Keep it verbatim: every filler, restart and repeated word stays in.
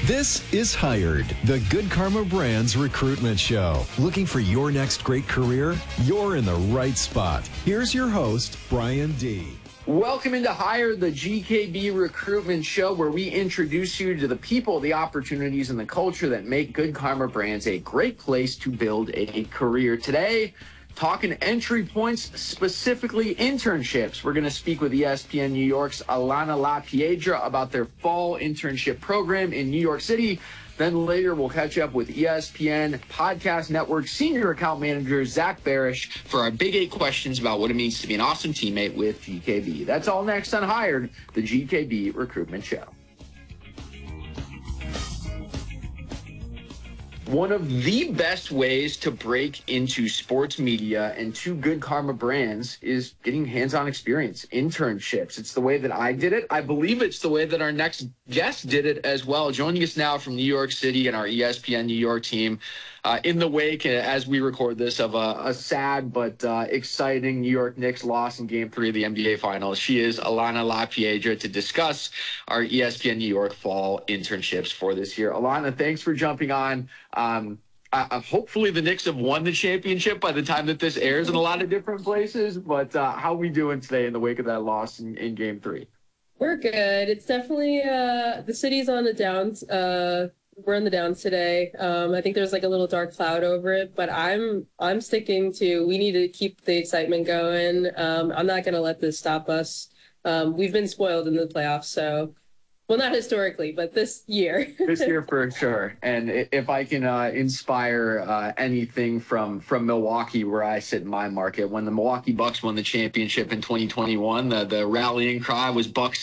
This is Hired, the Good Karma Brands recruitment show. Looking for your next great career? You're in the right spot. Here's your host, Brian D. Welcome into Hired, the G K B recruitment show, where we introduce you to the people, the opportunities, and the culture that make Good Karma Brands a great place to build a career. Today, talking entry points, specifically internships. We're going to speak with E S P N New York's Alana LaPiedra about their fall internship program in New York City. Then later, we'll catch up with E S P N Podcast Network Senior Account Manager Zach Barish for our Big Eight questions about what it means to be an awesome teammate with G K B. That's all next on Hired, the G K B recruitment show. One of the best ways to break into sports media and to Good Karma Brands is getting hands-on experience, internships. It's the way that I did it. I believe it's the way that our next guest did it as well. Joining us now from New York City and our E S P N New York team, uh, in the wake, as we record this, of a, a sad but uh, exciting New York Knicks loss in Game three of the N B A Finals. She is Alana LaPiedra to discuss our E S P N New York fall internships for this year. Alana, thanks for jumping on. Um, uh, hopefully the Knicks have won the championship by the time that this airs in a lot of different places, but uh, how are we doing today in the wake of that loss in, in Game three? We're good. It's definitely, uh, the city's on the downs. Uh, we're in the downs today. Um, I think there's like a little dark cloud over it, but I'm, I'm sticking to, we need to keep the excitement going. Um, I'm not going to let this stop us. Um, we've been spoiled in the playoffs, so, well, not historically, but this year. This year for sure. And if I can uh, inspire uh, anything from, from Milwaukee, where I sit in my market, when the Milwaukee Bucks won the championship in twenty twenty-one, the, the rallying cry was Bucks